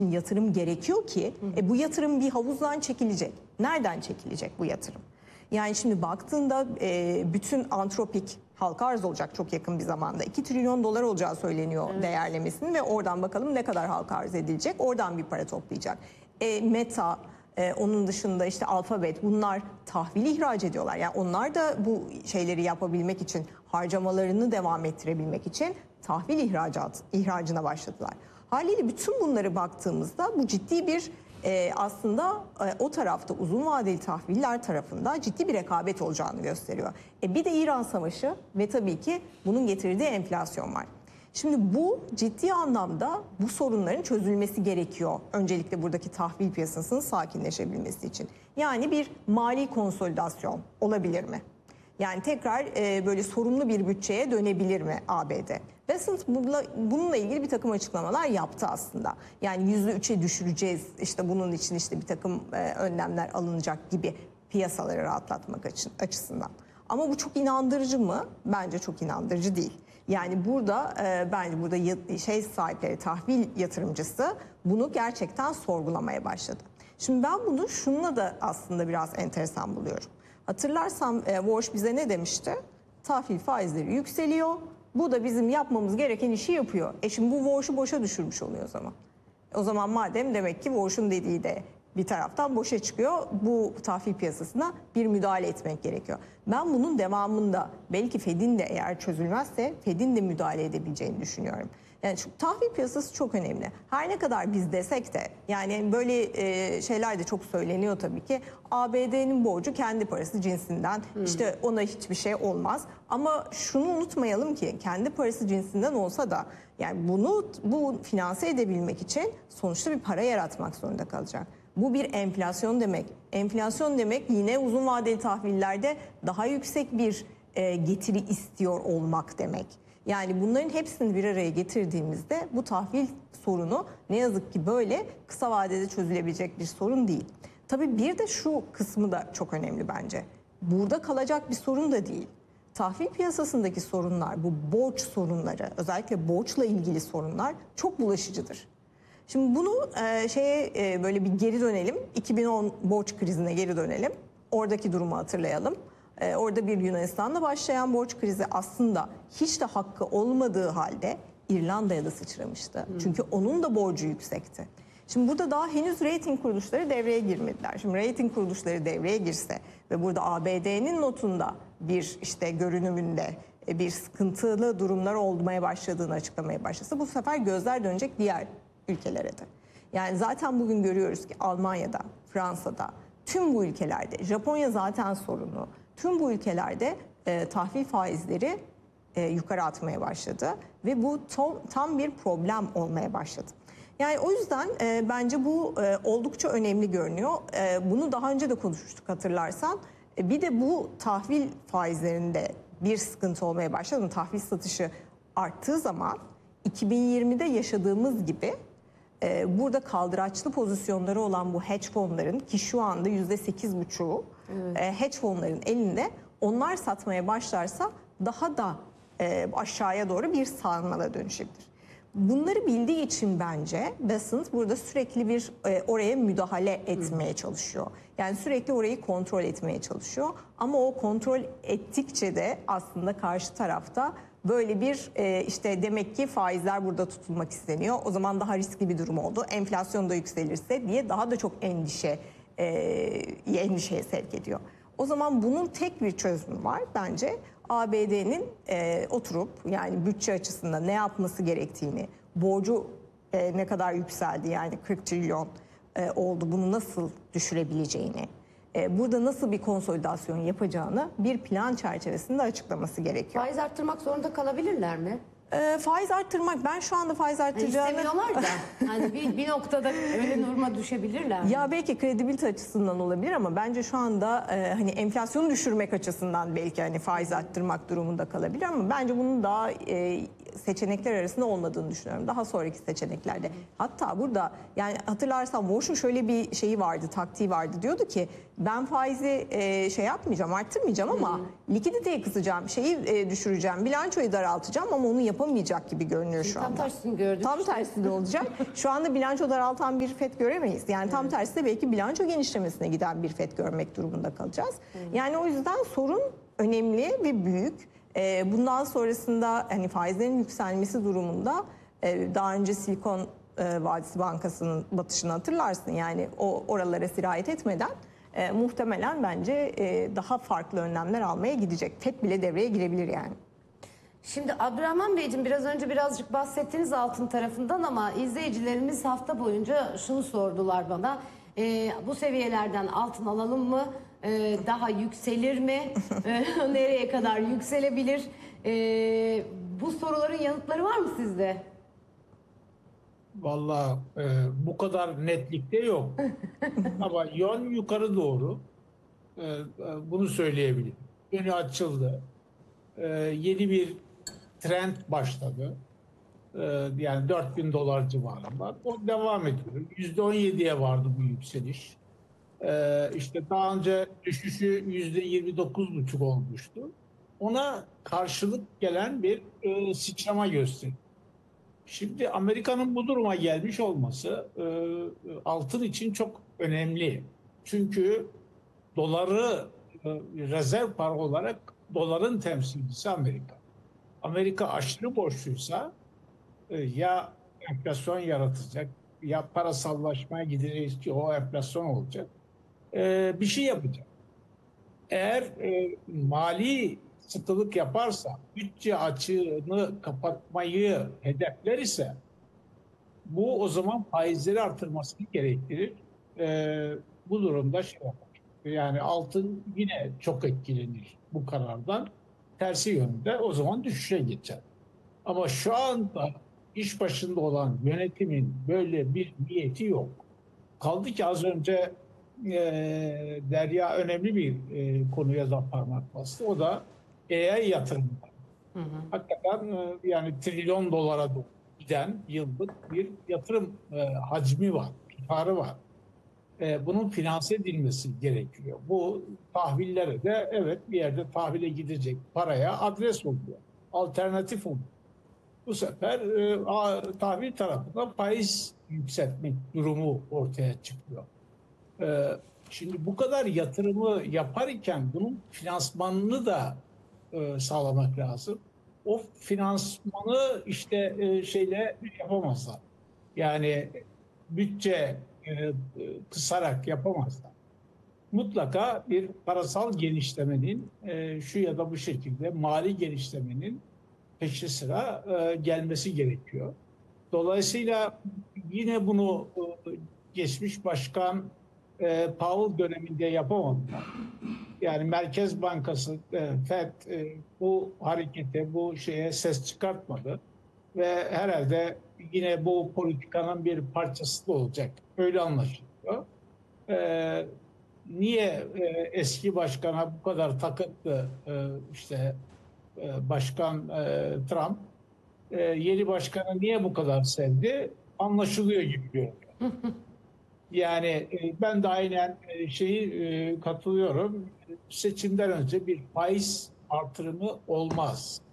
yatırım gerekiyor ki bu yatırım bir havuzdan çekilecek. Nereden çekilecek bu yatırım? Yani şimdi baktığında bütün Antropik halka arz olacak çok yakın bir zamanda. 2 trilyon dolar olacağı söyleniyor değerlemesinin ve oradan bakalım ne kadar halka arz edilecek. Oradan bir para toplayacak. Meta, onun dışında işte Alphabet, bunlar tahvil ihraç ediyorlar. Yani onlar da bu şeyleri yapabilmek için, harcamalarını devam ettirebilmek için tahvil ihracına başladılar. Haliyle bütün bunları baktığımızda bu ciddi bir aslında o tarafta uzun vadeli tahviller tarafında ciddi bir rekabet olacağını gösteriyor. Bir de İran Savaşı ve tabii ki bunun getirdiği enflasyon var. Şimdi bu ciddi anlamda bu sorunların çözülmesi gerekiyor. Öncelikle buradaki tahvil piyasasının sakinleşebilmesi için. Yani bir mali konsolidasyon olabilir mi? Yani tekrar böyle sorumlu bir bütçeye dönebilir mi ABD? Bessent bununla ilgili bir takım açıklamalar yaptı aslında. Yani %3'e düşüreceğiz, işte bunun için işte bir takım önlemler alınacak gibi piyasaları rahatlatmak açısından. Ama bu çok inandırıcı mı? Bence çok inandırıcı değil. Yani burada bence burada sahipleri, tahvil yatırımcısı bunu gerçekten sorgulamaya başladı. Şimdi ben bunu şununla da aslında biraz enteresan buluyorum. Hatırlarsam Walsh bize ne demişti? Tahvil faizleri yükseliyor. Bu da bizim yapmamız gereken işi yapıyor. Şimdi bu Walsh'u boşa düşürmüş oluyor o zaman. O zaman madem demek ki Walsh'un dediği de bir taraftan boşa çıkıyor. Bu tahvil piyasasına bir müdahale etmek gerekiyor. Ben bunun devamında belki Fed'in de eğer çözülmezse Fed'in de müdahale edebileceğini düşünüyorum. Yani şu tahvil piyasası çok önemli. Her ne kadar biz desek de yani böyle şeyler de çok söyleniyor tabii ki. ABD'nin borcu kendi parası cinsinden, işte ona hiçbir şey olmaz. Ama şunu unutmayalım ki kendi parası cinsinden olsa da yani bu finanse edebilmek için sonuçta bir para yaratmak zorunda kalacak. Bu bir enflasyon demek. Enflasyon demek yine uzun vadeli tahvillerde daha yüksek bir getiri istiyor olmak demek. Yani bunların hepsini bir araya getirdiğimizde bu tahvil sorunu ne yazık ki böyle kısa vadede çözülebilecek bir sorun değil. Tabii bir de şu kısmı da çok önemli bence. Burada kalacak bir sorun da değil. Tahvil piyasasındaki sorunlar, bu borç sorunları, özellikle borçla ilgili sorunlar çok bulaşıcıdır. Şimdi bunu böyle bir geri dönelim. 2010 borç krizine geri dönelim. Oradaki durumu hatırlayalım. Orada bir Yunanistan'la başlayan borç krizi aslında hiç de hakkı olmadığı halde İrlanda'ya da sıçramıştı. Çünkü onun da borcu yüksekti. Şimdi burada daha henüz rating kuruluşları devreye girmediler. Şimdi rating kuruluşları devreye girse ve burada ABD'nin notunda bir işte görünümünde bir sıkıntılı durumlar olmaya başladığını açıklamaya başlasa bu sefer gözler dönecek diğer ülkelere de. Yani zaten bugün görüyoruz ki Almanya'da, Fransa'da, tüm bu ülkelerde, Japonya zaten sorunlu. Tüm bu ülkelerde tahvil faizleri yukarı atmaya başladı ve bu tam bir problem olmaya başladı. Yani o yüzden bence bu oldukça önemli görünüyor. Bunu daha önce de konuşmuştuk hatırlarsan. Bir de bu tahvil faizlerinde bir sıkıntı olmaya başladı. Tahvil satışı arttığı zaman 2020'de yaşadığımız gibi burada kaldıraçlı pozisyonları olan bu hedge fonların ki şu anda %8,5'u hedge fonların elinde, onlar satmaya başlarsa daha da aşağıya doğru bir sarmala dönüşebilir. Bunları bildiği için bence Bessent burada sürekli bir oraya müdahale etmeye çalışıyor. Yani sürekli orayı kontrol etmeye çalışıyor. Ama o kontrol ettikçe de aslında karşı tarafta böyle bir işte demek ki faizler burada tutulmak isteniyor. O zaman daha riskli bir durum oldu. Enflasyon da yükselirse diye daha da çok endişeye sevk ediyor. O zaman bunun tek bir çözümü var bence. ABD'nin oturup yani bütçe açısından ne yapması gerektiğini, borcu ne kadar yükseldi yani 40 trilyon oldu, bunu nasıl düşürebileceğini, burada nasıl bir konsolidasyon yapacağını bir plan çerçevesinde açıklaması gerekiyor. Faiz arttırmak zorunda kalabilirler mi? Faiz arttırmak, ben şu anda faiz arttıracağını... İstemiyorlar da hani bir noktada öyle duruma düşebilirler mi? Ya belki kredibilite açısından olabilir ama bence şu anda hani enflasyonu düşürmek açısından belki hani faiz arttırmak durumunda kalabilir ama bence bunun daha seçenekler arasında olmadığını düşünüyorum. Daha sonraki seçeneklerde. Hatta burada yani hatırlarsan Walsh'un şöyle bir şeyi vardı, taktiği vardı. Diyordu ki ben faizi şey yapmayacağım, arttırmayacağım ama likiditeyi kısacağım, düşüreceğim, bilançoyu daraltacağım ama onu yapamayacak gibi görünüyor şu Tam anda. tersini gördük. Tam tersi de olacak. Şu anda bilanço daraltan bir FED göremeyiz. Yani tam tersi de belki bilanço genişlemesine giden bir FED görmek durumunda kalacağız. Yani o yüzden sorun önemli ve büyük. Bundan sonrasında hani faizlerin yükselmesi durumunda daha önce Silikon Vadisi Bankası'nın batışını hatırlarsın. Yani o oralara sirayet etmeden muhtemelen bence daha farklı önlemler almaya gidecek. FED bile devreye girebilir yani. Şimdi Abdurrahman Beyciğim biraz önce birazcık bahsettiniz altın tarafından ama izleyicilerimiz hafta boyunca şunu sordular bana. Bu seviyelerden altın alalım mı? Daha yükselir mi? Nereye kadar yükselebilir? Bu soruların yanıtları var mı sizde? Vallahi bu kadar netlikte yok. Ama yön yukarı doğru. Bunu söyleyebilirim. Yönü açıldı. Yeni bir trend başladı. Yani 4.000 dolar civarında. O devam ediyor. %17'ye vardı bu yükseliş. İşte daha önce düşüşü %29,5 olmuştu. Ona karşılık gelen bir sıçrama gösterdi. Şimdi Amerika'nın bu duruma gelmiş olması altın için çok önemli. Çünkü doları rezerv para olarak doların temsilcisi Amerika. Amerika aşırı borçluysa ya enflasyon yaratacak ya parasallaşmaya gideceğiz ki o enflasyon olacak. Bir şey yapacak. Eğer mali sıkılık yaparsa, bütçe açığını kapatmayı hedefler ise bu o zaman faizleri artırmasını gerektirir. Bu durumda şey yapar. Yani altın yine çok etkilenir bu karardan. Tersi yönde o zaman düşüşe geçer. Ama şu anda iş başında olan yönetimin böyle bir niyeti yok. Kaldı ki az önce Derya önemli bir konuya da parmak bastı. O da AI yatırımları. Hakikaten yani trilyon dolara doğru giden yıllık bir yatırım hacmi var, tutarı var. Bunun finanse edilmesi gerekiyor. Bu tahvillere de evet bir yerde tahvile gidecek paraya adres oluyor. Alternatif oluyor. Bu sefer tahvil tarafında faiz yükseltmek durumu ortaya çıkıyor. Şimdi bu kadar yatırımı yapar iken bunun finansmanını da sağlamak lazım. O finansmanı işte şeyle yapamazlar. Yani bütçe kısarak yapamazlar. Mutlaka bir parasal genişlemenin şu ya da bu şekilde mali genişlemenin peşi sıra gelmesi gerekiyor. Dolayısıyla yine bunu geçmiş başkan Powell döneminde yapamadılar. Yani Merkez Bankası FED bu harekete, bu şeye ses çıkartmadı ve herhalde yine bu politikanın bir parçası da olacak. Öyle anlaşılıyor. Niye eski başkana bu kadar takıntı işte Başkan Trump yeni başkanı niye bu kadar sevdi? Anlaşılıyor gibi görünüyor. Yani ben de aynen katılıyorum. Seçimden önce bir faiz artırımı olmaz.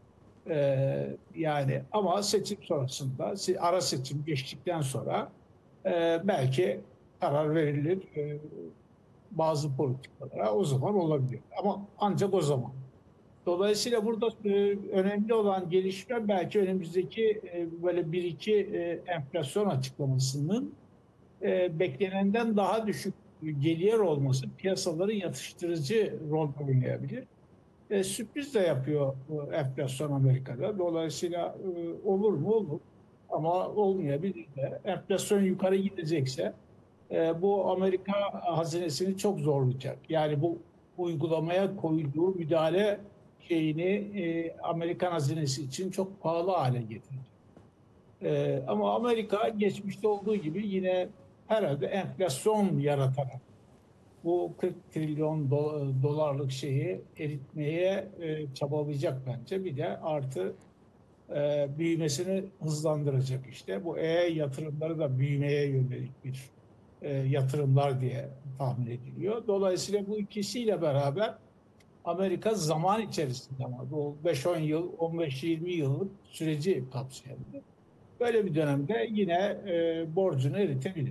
Yani ama seçim sonrasında, ara seçim geçtikten sonra belki karar verilir bazı politikalara o zaman olabilir. Ama ancak o zaman. Dolayısıyla burada önemli olan gelişme belki önümüzdeki böyle bir iki enflasyon açıklamasının beklenenden daha düşük geliyor olması piyasaların yatıştırıcı rol oynayabilir. Sürpriz de yapıyor enflasyon Amerika'da. Dolayısıyla olur mu? Olur. Ama olmayabilir de. Enflasyon yukarı gidecekse bu Amerika hazinesini çok zorlayacak. Yani bu uygulamaya koyduğu müdahale Amerikan hazinesi için çok pahalı hale getirecek. Ama Amerika geçmişte olduğu gibi yine herhalde enflasyon yaratarak bu 40 trilyon dolarlık şeyi eritmeye çabalayacak bence. Bir de artı büyümesini hızlandıracak işte. Bu yatırımları da büyümeye yönelik bir yatırımlar diye tahmin ediliyor. Dolayısıyla bu ikisiyle beraber Amerika zaman içerisinde, ama bu 5-10 yıl, 15-20 yıllık süreci kapsayan böyle bir dönemde yine borcunu eritebilir.